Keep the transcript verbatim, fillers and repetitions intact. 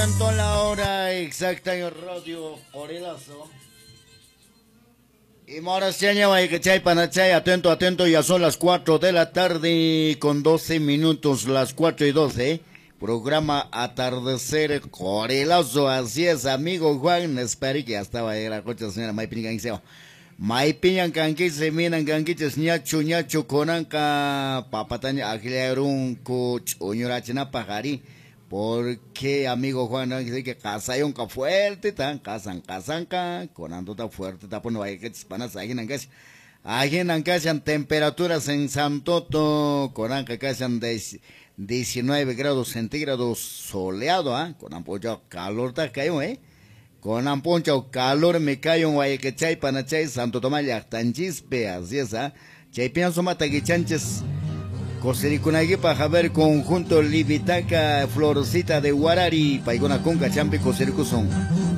cuanto la hora exacta en Radio Orelazo. Y ahora se añade que chay panachay, atento, atento, ya son las cuatro de la tarde con doce minutos, las cuatro y doce. Programa Atardecer Corelazo, así es, amigo Juan, espero que ya estaba ahí la cocha señora Maipiñan Giseo. Maipiñan Kanki, se miran Kankiches, ñacho, ñacho, conanca, papataña, agilarun, coach, oñorachina, pajari. Porque, amigo Juan, dice que casa y un ca fuerte, tan casan, casanca, con andota fuerte, tapón, vaya que hispanas, ahí en casa. Ahí en casa, temperaturas en Santoto, con anca, casan de diecinueve grados centígrados soleado, ¿ah? ¿eh? Con ampocho calor, ta cayo, ¿eh? Con ampocho calor, me cayo, vaya que chay, panachay, Santo Tomás, tan chispe, así es, ¿ah? ¿eh? Chay, pienso mata que chanches. Coserikunagi para ver conjunto Libitaca Florcita de Guarari, Paigona Conca Champi Cosericuzón.